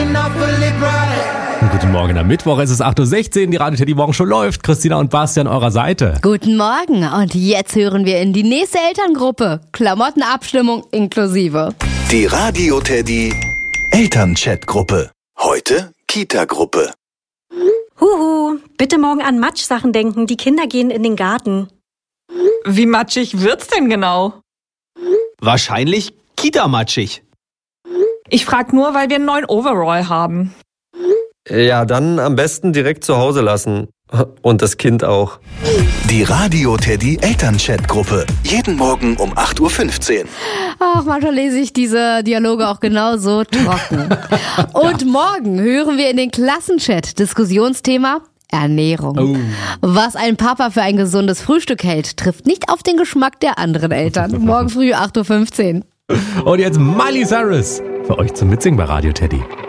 Guten Morgen, am Mittwoch ist es 8.16 Uhr, die Radio Teddy Morgenshow läuft. Christina und Basti an eurer Seite. Guten Morgen und jetzt hören wir in die nächste Elterngruppe. Klamottenabstimmung inklusive. Die Radio Teddy Elternchat-Gruppe. Heute Kita-Gruppe. Huhu, bitte morgen an Matschsachen denken, die Kinder gehen in den Garten. Wie matschig wird's denn genau? Wahrscheinlich Kita-matschig. Ich frag nur, weil wir einen neuen Overall haben. Ja, dann am besten direkt zu Hause lassen. Und das Kind auch. Die Radio Teddy Elternchat-Gruppe. Jeden Morgen um 8.15 Uhr. Ach, manchmal lese ich diese Dialoge auch genauso trocken. Und morgen hören wir in den Klassenchat Diskussionsthema Ernährung. Was ein Papa für ein gesundes Frühstück hält, trifft nicht auf den Geschmack der anderen Eltern. Morgen früh 8.15 Uhr. Und jetzt Miley Cyrus für euch zum Mitsingen bei Radio Teddy.